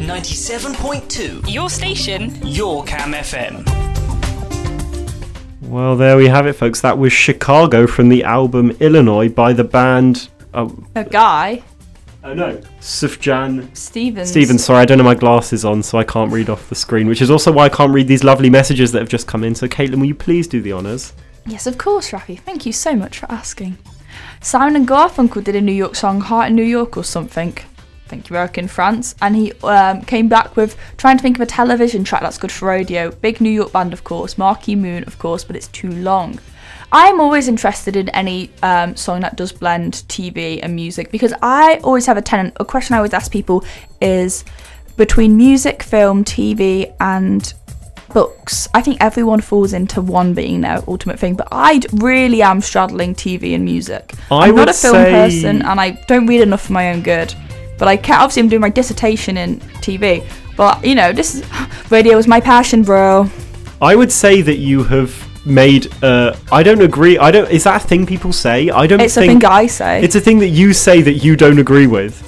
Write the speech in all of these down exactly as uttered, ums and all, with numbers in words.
ninety-seven point two. Your station. Your Cam F M. Well, there we have it, folks. That was Chicago from the album Illinois by the band... Oh, A guy. oh no. Sufjan Stevens. Stevens. Sorry, I don't have my glasses on, so I can't read off the screen, which is also why I can't read these lovely messages that have just come in. So, Caitlin, will you please do the honours? Yes, of course, Rafi. Thank you so much for asking. Simon and Garfunkel did a New York song, Heart in New York or something. Thank you, Eric in France. And he um, came back with trying to think of a television track that's good for radio. Big New York band, of course. Marquee Moon, of course, but it's too long. I'm always interested in any um, song that does blend T V and music because I always have a tenant. A question I always ask people is between music, film, T V, and books. I think everyone falls into one being their ultimate thing, but I really am straddling T V and music. I I'm not would a film say... person, and I don't read enough for my own good. But I can't. Obviously, I'm doing my dissertation in T V. But you know, this is, radio is my passion, bro. I would say that you have made. Uh, I don't agree. I don't. Is that a thing people say? I don't. It's think, a thing I say. It's a thing that you say that you don't agree with.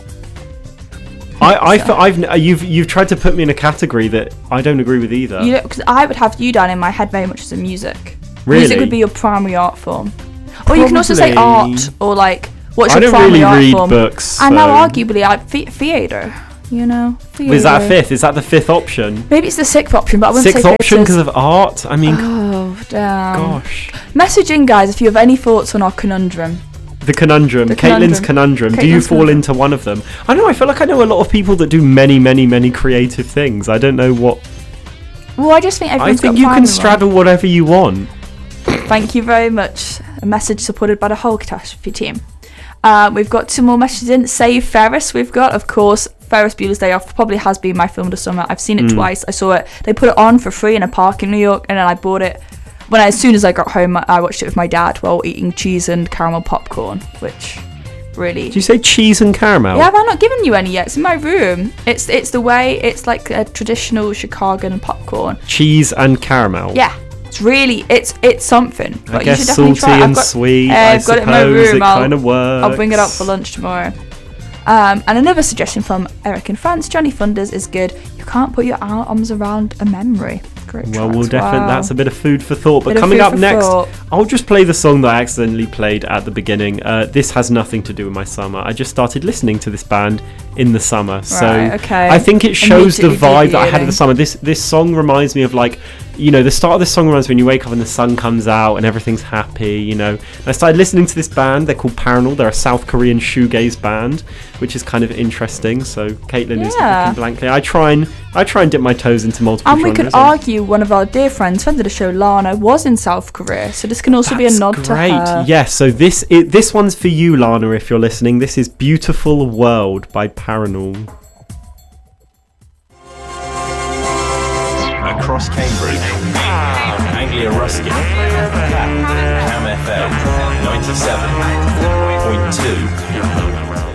I, I, fe- I've, you've, you've tried to put me in a category that I don't agree with either. You know, because I would have you down in my head very much as a music. Really? Music would be your primary art form. Or you can also say Probably. art, or like, what's I your don't primary really art read form? books, And so- now arguably, like, the- theatre, you know? Theatre. Is that a fifth? Is that the fifth option? Maybe it's the sixth option, but I wouldn't Sixth say option theatre's- because of art? I mean, Oh, damn. gosh. Message in, guys, if you have any thoughts on our conundrum. The conundrum. The Caitlin's conundrum. conundrum. Do you Caitlin's fall conundrum. into one of them? I don't know. I feel like I know a lot of people that do many, many, many creative things. I don't know what... Well, I just think I everyone's think got you a can primary straddle whatever you want. one. Thank you very much. A message supported by the whole catastrophe team. Uh, we've got two more messages in. Save Ferris. We've got, of course, Ferris Bueller's Day Off probably has been my film of the summer. I've seen it Mm. twice. I saw it. They put it on for free in a park in New York, and then I bought it. When I, as soon as I got home, I watched it with my dad while eating cheese and caramel popcorn, which really... Did you say cheese and caramel? Yeah, have I not given you any yet? It's in my room. It's it's the way, it's like a traditional Chicago popcorn. Cheese and caramel. Yeah, it's really, it's it's something. But I you guess should definitely salty try it. and I've got, sweet. uh, I I've got it in my suppose room. it I'll- kind of works. I'll bring it up for lunch tomorrow. Um, and another suggestion from Eric in France, Johnny Thunders is good. You can't put your arms around a memory. Great Well, tracks, we'll definitely. wow. That's a bit of food for thought. But Bit of coming food up for next, thought. I'll just play the song that I accidentally played at the beginning. Uh, this has nothing to do with my summer. I just started listening to this band in the summer, so Right, okay. I think it shows the Immediately vibe that I had deviating. of the summer. This this song reminds me of, like, you know, the start of this song reminds me when you wake up and the sun comes out and everything's happy. You know, and I started listening to this band. They're called Paranal. They're a South Korean shoegaze band, which is kind of interesting. So Caitlin is Yeah. looking blankly. I try and I try and dip my toes into multiple And we genres. could argue one of our dear friends, friend of the show, Lana, was in South Korea. So this can also be a That's nod great. to her. Yes, so this it, this one's for you, Lana, if you're listening. This is Beautiful World by Paranal. Across Cambridge, Anglia Ruskin, Cam F M, ninety-seven point two.